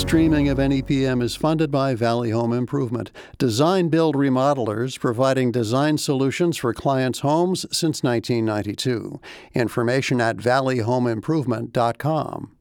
streaming of NEPM is funded by Valley Home Improvement, design build remodelers providing design solutions for clients' homes since 1992. Information at valleyhomeimprovement.com.